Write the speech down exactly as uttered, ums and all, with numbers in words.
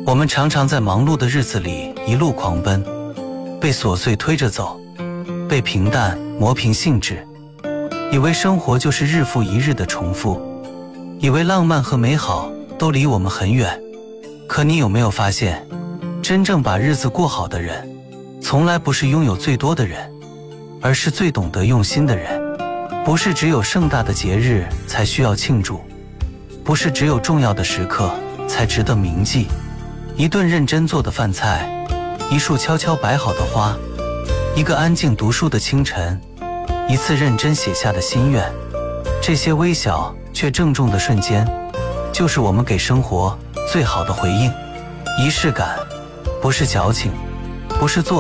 我们常常在忙碌的日子里一路狂奔，被琐碎推着走，被平淡磨平兴致，以为生活就是日复一日的重复，以为浪漫和美好都离我们很远。可你有没有发现，真正把日子过好的人，从来不是拥有最多的人，而是最懂得用心的人。不是只有盛大的节日才需要庆祝，不是只有重要的时刻才值得铭记。一顿认真做的饭菜，一束悄悄摆好的花，一个安静读书的清晨，一次认真写下的心愿，这些微小却郑重的瞬间，就是我们给生活最好的回应。仪式感，不是矫情，不是做